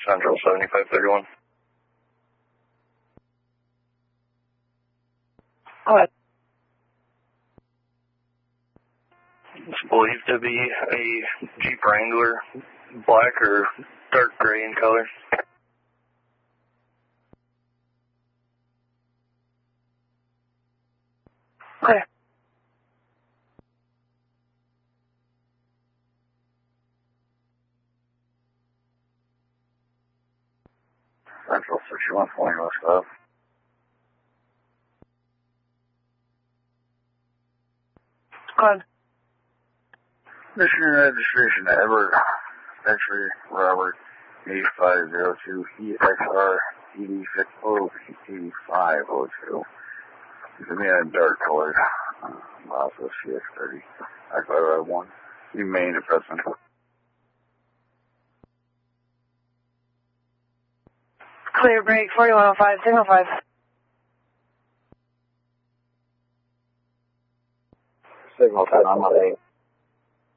Central 7531. Go ahead. It's believed to be a Jeep Wrangler, black or dark gray in color. Okay. Central 6140 West Ave. Go ahead. Mission registration to Edward X-ray Robert 8502 EXR 8502. It's going to be in a dark colored Mazda CX-30. I-551. You main depressant. Clear break, 4105, signal 5. Signal 10 on my